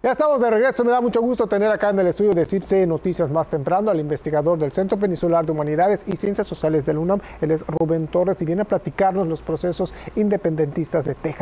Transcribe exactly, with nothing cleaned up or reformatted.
Ya estamos de regreso, me da mucho gusto tener acá en el estudio de C I P C Noticias más temprano al investigador del Centro Peninsular de Humanidades y Ciencias Sociales del UNAM, él es Rubén Torres y viene a platicarnos los procesos independentistas de Texas.